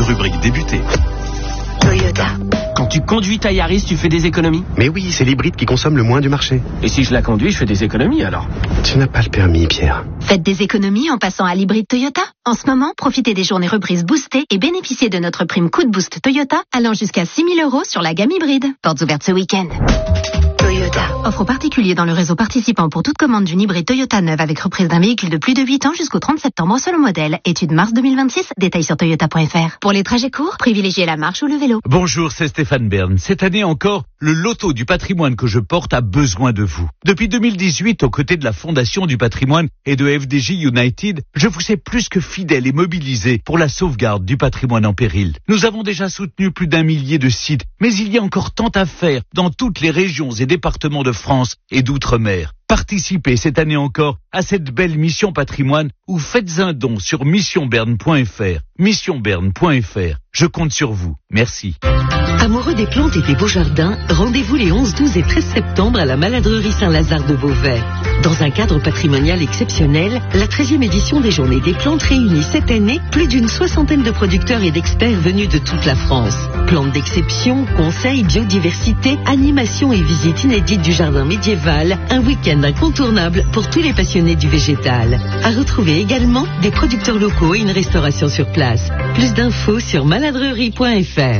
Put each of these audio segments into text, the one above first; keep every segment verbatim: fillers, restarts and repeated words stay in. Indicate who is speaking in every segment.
Speaker 1: rubrique débutée.
Speaker 2: Toyota.
Speaker 3: Quand tu conduis ta Yaris, tu fais des économies?
Speaker 4: Mais oui, c'est l'hybride qui consomme le moins du marché.
Speaker 3: Et si je la conduis, je fais des économies alors?
Speaker 4: Tu n'as pas le permis, Pierre.
Speaker 2: Faites des économies en passant à l'hybride Toyota. En ce moment, profitez des journées reprises boostées et bénéficiez de notre prime coup de boost Toyota allant jusqu'à six mille euros sur la gamme hybride. Portes ouvertes ce week-end. Toyota. Offre aux particuliers dans le réseau participant pour toute commande d'une hybride Toyota neuve avec reprise d'un véhicule de plus de huit ans jusqu'au trente septembre selon modèle. Étude mars deux mille vingt-six. Détails sur toyota point f r. Pour les trajets courts, privilégiez la marche ou le vélo.
Speaker 5: Bonjour, c'est Stéphane Bern. Cette année encore, le loto du patrimoine que je porte a besoin de vous. Depuis deux mille dix-huit, aux côtés de la Fondation du patrimoine et de F D J United, je vous sais plus que fidèle et mobilisé pour la sauvegarde du patrimoine en péril. Nous avons déjà soutenu plus d'un millier de sites, mais il y a encore tant à faire dans toutes les régions et départements de France et d'outre-mer. Participez cette année encore à cette belle mission patrimoine ou faites un don sur mission berne point f r. mission berne point f r. Je compte sur vous. Merci.
Speaker 6: Amoureux des plantes et des beaux jardins, rendez-vous les onze, douze et treize septembre à la Maladrerie Saint-Lazare de Beauvais. Dans un cadre patrimonial exceptionnel, la treizième édition des Journées des Plantes réunit cette année plus d'une soixantaine de producteurs et d'experts venus de toute la France. Plantes d'exception, conseils, biodiversité, animation et visites inédites du jardin médiéval, un week-end incontournable pour tous les passionnés du végétal. À retrouver également des producteurs locaux et une restauration sur place. Plus d'infos sur maladrerie point f r.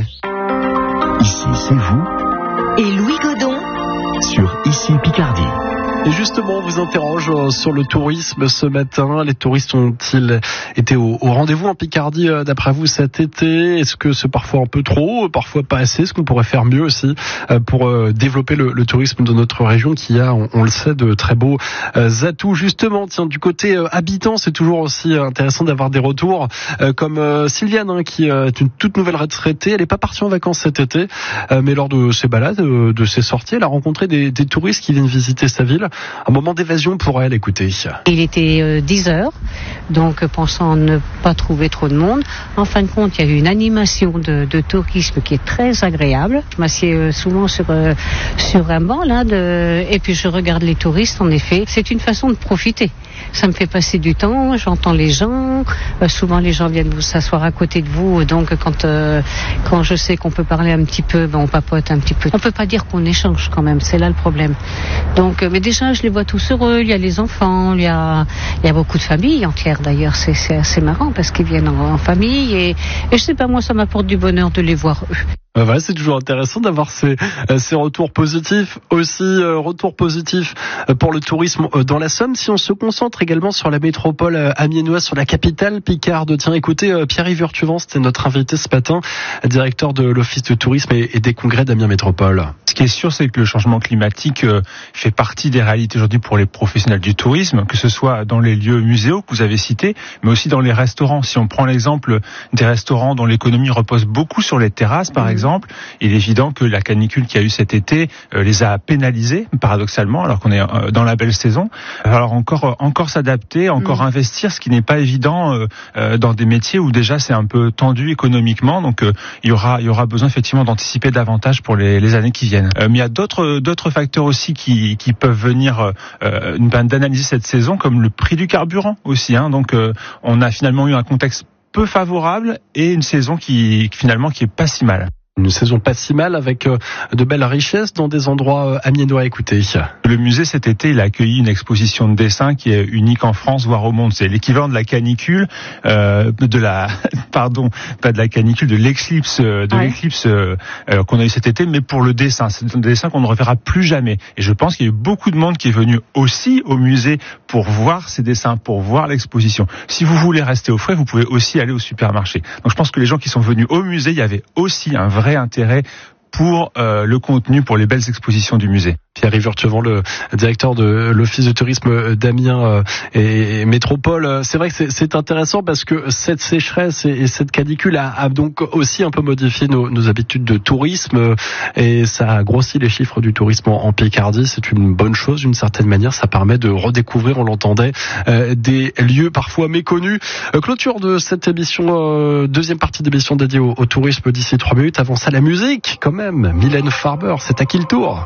Speaker 1: Ici, c'est vous.
Speaker 6: Et Louis Godon
Speaker 1: Sur Ici Picardie.
Speaker 7: Et justement, on vous interroge sur le tourisme ce matin. Les touristes ont-ils été au, au rendez-vous en Picardie d'après vous cet été? Est-ce que c'est parfois un peu trop, parfois pas assez? Est-ce qu'on pourrait faire mieux aussi pour développer le, le tourisme de notre région qui a, on, on le sait, de très beaux atouts? Justement, tiens, du côté habitant, c'est toujours aussi intéressant d'avoir des retours comme Sylviane, hein, qui est une toute nouvelle retraitée. Elle n'est pas partie en vacances cet été, mais lors de ses balades, de ses sorties, elle a rencontré des, des touristes qui viennent visiter sa ville. Un moment d'évasion pour elle, écoutez.
Speaker 8: Il était euh, dix heures, donc pensant ne pas trouver trop de monde. En fin de compte, il y a eu une animation de, de tourisme qui est très agréable. Je m'assieds euh, souvent sur, euh, sur un banc, là, de... et puis je regarde les touristes, en effet. C'est une façon de profiter. Ça me fait passer du temps, j'entends les gens. Euh, souvent, les gens viennent vous s'asseoir à côté de vous. Donc, quand, euh, quand je sais qu'on peut parler un petit peu, ben, on papote un petit peu. On peut pas dire qu'on échange quand même, c'est là le problème. Donc, euh, mais déjà, je les vois tous heureux. Il y a les enfants, il y a, il y a beaucoup de familles entières d'ailleurs. C'est, c'est assez marrant parce qu'ils viennent en, en famille. Et, et je sais pas, moi, ça m'apporte du bonheur de les voir eux.
Speaker 7: Euh, ouais, c'est toujours intéressant d'avoir ces, euh, ces retours positifs. Aussi, euh, retour positif euh, pour le tourisme euh, dans la Somme. Si on se concentre également sur la métropole euh, amiénoise, sur la capitale picarde. Tiens, écoutez, euh, Pierre-Yves Urtuvant, c'était notre invité ce matin, directeur de l'Office de tourisme et, et des congrès d'Amiens Métropole.
Speaker 9: Ce qui est sûr, c'est que le changement climatique euh, fait partie des réalités aujourd'hui pour les professionnels du tourisme, que ce soit dans les lieux muséaux que vous avez cités, mais aussi dans les restaurants. Si on prend l'exemple des restaurants dont l'économie repose beaucoup sur les terrasses, par exemple, Exemple, il est évident que la canicule qu'il y a eu cet été euh, les a pénalisés, paradoxalement, alors qu'on est euh, dans la belle saison. Alors encore, euh, encore s'adapter, encore mmh. investir, ce qui n'est pas évident euh, euh, dans des métiers où déjà c'est un peu tendu économiquement. Donc euh, il y aura, il y aura besoin effectivement d'anticiper davantage pour les, les années qui viennent. Euh, mais il y a d'autres, d'autres facteurs aussi qui, qui peuvent venir euh, d'analyser cette saison, comme le prix du carburant aussi. Hein. Donc euh, on a finalement eu un contexte peu favorable et une saison qui finalement qui est pas si mal.
Speaker 7: Une saison pas si mal avec euh, de belles richesses dans des endroits euh, amiénois. Écoutez.
Speaker 9: Le musée cet été, il a accueilli une exposition de dessin qui est unique en France, voire au monde. C'est l'équivalent de la canicule, euh, de la, pardon, pas de la canicule, de l'éclipse, de ouais. l'éclipse euh, qu'on a eu cet été, mais pour le dessin. C'est un dessin qu'on ne reverra plus jamais. Et je pense qu'il y a eu beaucoup de monde qui est venu aussi au musée pour voir ces dessins, pour voir l'exposition. Si vous voulez rester au frais, vous pouvez aussi aller au supermarché. Donc je pense que les gens qui sont venus au musée, il y avait aussi un vrai intérêt pour euh, le contenu, pour les belles expositions du musée.
Speaker 7: Pierre-Yves Urtuvant, le directeur de l'Office de tourisme d'Amiens euh, et, et Métropole. C'est vrai que c'est, c'est intéressant parce que cette sécheresse et, et cette canicule a, a donc aussi un peu modifié nos, nos habitudes de tourisme et ça a grossi les chiffres du tourisme en, en Picardie. C'est une bonne chose d'une certaine manière. Ça permet de redécouvrir, on l'entendait, euh, des lieux parfois méconnus. Euh, clôture de cette émission, euh, deuxième partie d'émission dédiée au, au tourisme d'ici trois minutes. Avant ça, la musique quand même. Mylène Farmer, c'est à qui le tour ?